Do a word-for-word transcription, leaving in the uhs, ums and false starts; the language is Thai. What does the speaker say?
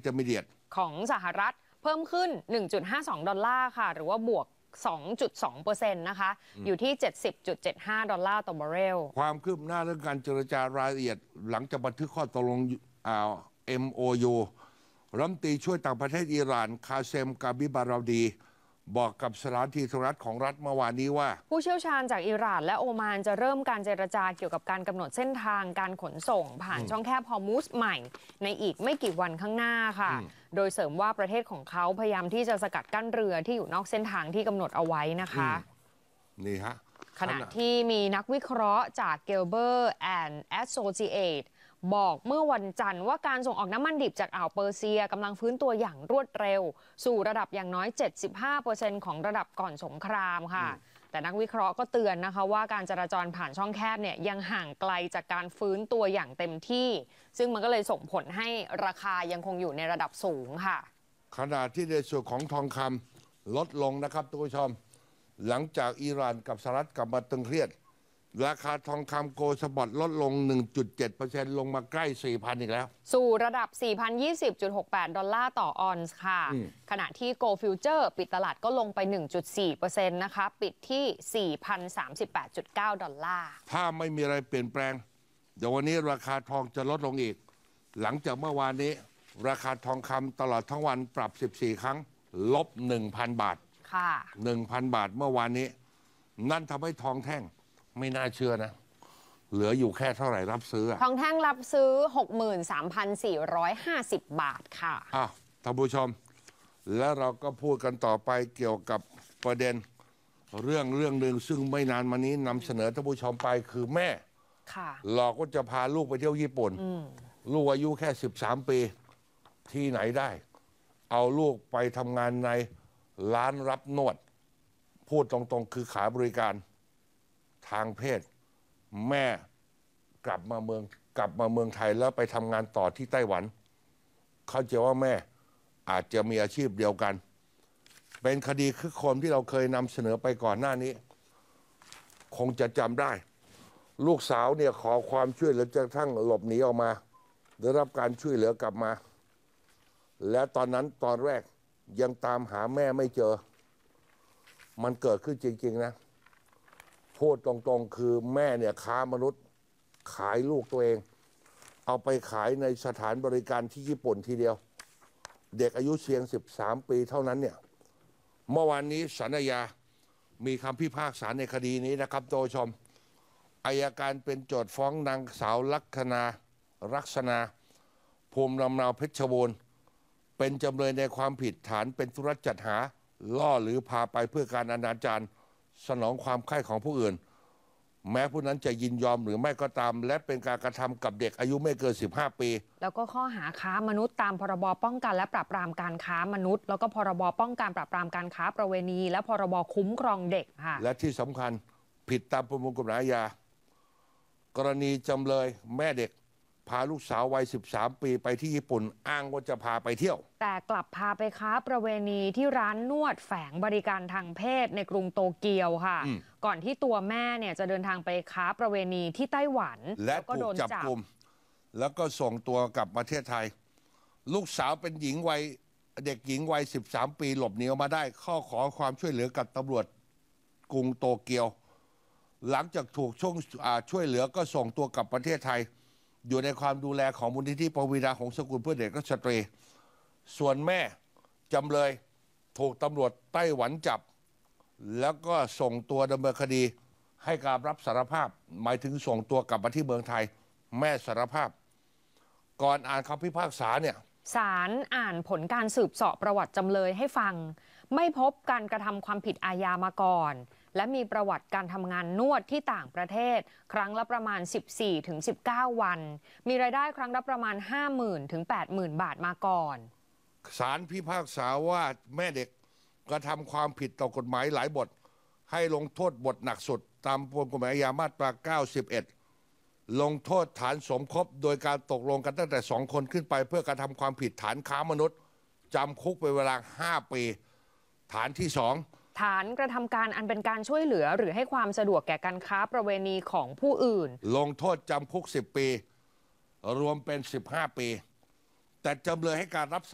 Intermediate ของสหรัฐเพิ่มขึ้น หนึ่งจุดห้าสอง ดอลลาร์ค่ะหรือว่าบวก สองจุดสองเปอร์เซ็นต์ นะคะอยู่ที่ เจ็ดสิบจุดเจ็ดห้า ดอลลาร์ต่อบาร์เรลความคืบหน้าเรื่องการเจรจารายละเอียดหลังจากบันทึกข้อตกลง เอ็ม โอ ยู รัฐมนตรีช่วยต่างประเทศอิหร่านคาเซมกาบิบาราดีบอกกับสถานที่โทรทัศน์ของรัฐเมื่อวานนี้ว่าผู้เชี่ยวชาญจากอิหร่านและโอมานจะเริ่มการเจรจาเกี่ยวกับการกำหนดเส้นทางการขนส่งผ่านช่องแคบฮอร์มุสใหม่ในอีกไม่กี่วันข้างหน้าค่ะโดยเสริมว่าประเทศของเขาพยายามที่จะสกัดกั้นเรือที่อยู่นอกเส้นทางที่กำหนดเอาไว้นะคะนี่ฮะขณะที่มีนักวิเคราะห์จาก Gelber and Associates บอกเมื่อวันจันทร์ว่าการส่งออกน้ำมันดิบจากอ่าวเปอร์เซียกำลังฟื้นตัวอย่างรวดเร็วสู่ระดับอย่างน้อย เจ็ดสิบห้าเปอร์เซ็นต์ ของระดับก่อนสงครามค่ะแต่นักวิเคราะห์ก็เตือนนะคะว่าการจราจรผ่านช่องแคบเนี่ยยังห่างไกลจากการฟื้นตัวอย่างเต็มที่ซึ่งมันก็เลยส่งผลให้ราคายังคงอยู่ในระดับสูงค่ะขณะที่ในส่วนของทองคำลดลงนะครับทุกผู้ชมหลังจากอิหร่านกับสหรัฐกลับมาตึงเครียดราคาทองคำโกลด์สปอตลดลง หนึ่งจุดเจ็ดเปอร์เซ็นต์ ลงมาใกล้ สี่พัน อีกแล้วสู่ระดับ สี่พันยี่สิบจุดหกแปด ดอลลาร์ต่อออนซ์ค่ะขณะที่โกลด์ฟิวเจอร์ปิดตลาดก็ลงไป หนึ่งจุดสี่เปอร์เซ็นต์ นะคะปิดที่ สี่พันสามสิบแปดจุดเก้า ดอลลาร์ถ้าไม่มีอะไรเปลี่ยนแปลงเดี๋ยววันนี้ราคาทองจะลดลงอีกหลังจากเมื่อวานนี้ราคาทองคำตลอดทั้งวันปรับสิบสี่ครั้งลบ หนึ่งพัน บาทค่ะหนึ่งพัน บาทเมื่อวานนี้นั่นทำให้ทองแท่งไม่น่าเชื่อนะเหลืออยู่แค่เท่าไหร่รับซื้อทองแท่งรับซื้อ หกหมื่นสามพันสี่ร้อยห้าสิบ บาทค่ะอ้าวท่านผู้ชมแล้วเราก็พูดกันต่อไปเกี่ยวกับประเด็นเรื่องเรื่องหนึ่งซึ่งไม่นานมานี้นำเสนอท่านผู้ชมไปคือแม่หลอกว่าจะพาลูกไปเที่ยวญี่ปุ่นลูกอายุแค่สิบสามปีที่ไหนได้เอาลูกไปทำงานในร้านรับนวดพูดตรงๆคือขายบริการทางเพศแม่กลับมาเมืองกลับมาเมืองไทยแล้วไปทำงานต่อที่ไต้หวันเขาเจอว่าแม่อาจจะมีอาชีพเดียวกันเป็นคดีคือคนที่เราเคยนำเสนอไปก่อนหน้านี้คงจะจำได้ลูกสาวเนี่ยขอความช่วยเหลือจนกระทั่งหลบหนีออกมาได้รับการช่วยเหลือกลับมาและตอนนั้นตอนแรกยังตามหาแม่ไม่เจอมันเกิดขึ้นจริงๆนะพูดตรงๆคือแม่เนี่ยค้ามนุษย์ขายลูกตัวเองเอาไปขายในสถานบริการที่ญี่ปุ่นทีเดียวเด็กอายุเพียงสิบสามปีเท่านั้นเนี่ยเมื่อวานนี้ศาลอาญามีคำพิพากษาในคดีนี้นะครับท่านผู้ชมอัยการเป็นโจทก์ฟ้องนางสาวลัคนาลักษณาภูมิลำเนาเพชรบูรณ์เป็นจำเลยในความผิดฐานเป็นธุรจัดหาล่อหรือพาไปเพื่อการอนาจารสนองความใคร่ของผู้อื่นแม้ผู้นั้นจะยินยอมหรือไม่ก็ตามและเป็นการกระทำกับเด็กอายุไม่เกินสิบห้าปีแล้วก็ข้อหาค้ามนุษย์ตามพรบป้องกันและปราบปรามการค้ามนุษย์แล้วก็พรบป้องกันปราบปรามการค้าประเวณีและพรบคุ้มครองเด็กค่ะและที่สำคัญผิดตามประมวลกฎหมายอาญากรณีจำเลยแม่เด็กพาลูกสาววัยสิบสามปีไปที่ญี่ปุ่นอ้างว่าจะพาไปเที่ยวแต่กลับพาไปค้าประเวณีที่ร้านนวดแฝงบริการทางเพศในกรุงโตเกียวค่ะก่อนที่ตัวแม่เนี่ยจะเดินทางไปค้าประเวณีที่ไต้หวันและก็โดนจับกุมแล้วก็ส่งตัวกลับประเทศไทยลูกสาวเป็นหญิงวัยเด็กหญิงวัยสิบสามปีหลบหนีออกมาได้ข้อขอความช่วยเหลือกับตำรวจกรุงโตเกียวหลังจากถูกช่วยช่วยเหลือก็ส่งตัวกลับประเทศไทยอยู่ในความดูแลของมูลนิธิปวีณาหงสกุลเพื่อเด็กและสตรีส่วนแม่จำเลยถูกตำรวจไต้หวันจับแล้วก็ส่งตัวดำเนินคดีให้การรับสารภาพหมายถึงส่งตัวกลับมาที่เมืองไทยแม่สารภาพก่อนอ่านคำพิพากษาเนี่ยศาลอ่านผลการสืบเสาะประวัติจำเลยให้ฟังไม่พบการกระทำความผิดอาญามาก่อนและมีประวัติการทำงานนวดที่ต่างประเทศครั้งละประมาณ สิบสี่ถึงสิบเก้า วันมีรายได้ครั้งละประมาณ ห้าหมื่น ถึง แปดหมื่น บาทมาก่อนศาลพิพากษาว่าแม่เด็กกระทำความผิดต่อกฎหมายหลายบทให้ลงโทษบทหนักสุดตามประมวลกฎหมายอาญามาตราเก้าสิบเอ็ดลงโทษฐานสมคบโดยการตกลงกันตั้งแต่สองคนขึ้นไปเพื่อกระทำความผิดฐานค้ามนุษย์จำคุกเป็นเวลาห้าปีฐานที่สองฐานกระทำการอันเป็นการช่วยเหลือหรือให้ความสะดวกแก่การค้าประเวณีของผู้อื่นลงโทษจำคุกสิบปีรวมเป็นสิบห้าปีแต่จำเลยให้การรับ